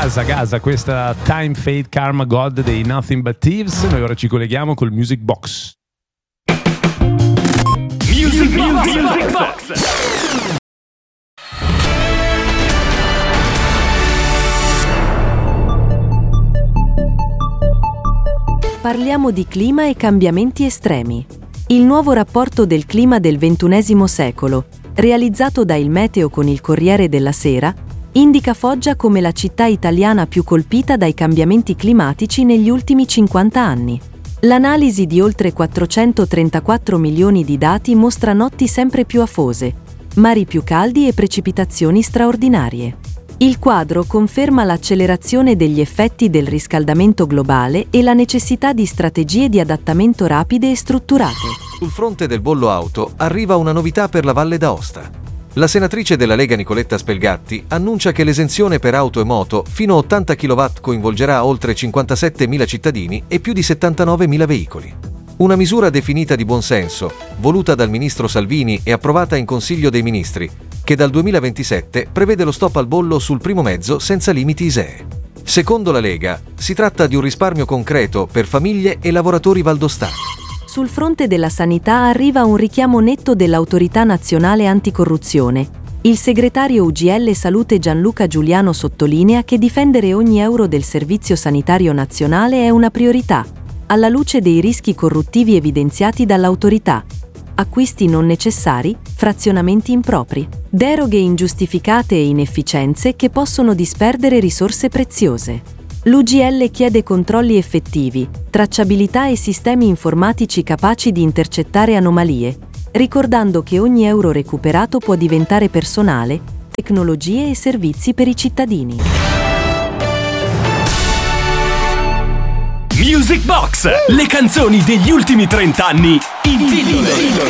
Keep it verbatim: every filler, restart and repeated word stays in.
Casa, casa, questa Time, Fate, Karma, God dei Nothing But Thieves. Noi ora ci colleghiamo col Music Box. Music Box, Music Box. Parliamo di clima e cambiamenti estremi. Il nuovo rapporto del clima del ventunesimo secolo, realizzato da Il Meteo con il Corriere della Sera, indica Foggia come la città italiana più colpita dai cambiamenti climatici negli ultimi cinquanta anni. L'analisi di oltre quattrocentotrentaquattro milioni di dati mostra notti sempre più afose, mari più caldi e precipitazioni straordinarie. Il quadro conferma l'accelerazione degli effetti del riscaldamento globale e la necessità di strategie di adattamento rapide e strutturate. Sul fronte del bollo auto arriva una novità per la Valle d'Aosta. La senatrice della Lega Nicoletta Spelgatti annuncia che l'esenzione per auto e moto fino a ottanta chilowatt coinvolgerà oltre cinquantasettemila cittadini e più di settantanovemila veicoli. Una misura definita di buonsenso, voluta dal ministro Salvini e approvata in Consiglio dei Ministri, che dal duemilaventisette prevede lo stop al bollo sul primo mezzo senza limiti I S E E. Secondo la Lega, si tratta di un risparmio concreto per famiglie e lavoratori valdostani. Sul fronte della sanità arriva un richiamo netto dell'Autorità Nazionale Anticorruzione. Il segretario U G L Salute Gianluca Giuliano sottolinea che difendere ogni euro del Servizio Sanitario Nazionale è una priorità, alla luce dei rischi corruttivi evidenziati dall'autorità. Acquisti non necessari, frazionamenti impropri, deroghe ingiustificate e inefficienze che possono disperdere risorse preziose. L'U G L chiede controlli effettivi, tracciabilità e sistemi informatici capaci di intercettare anomalie, ricordando che ogni euro recuperato può diventare personale, tecnologie e servizi per i cittadini. Music Box, le canzoni degli ultimi trent'anni in vinile.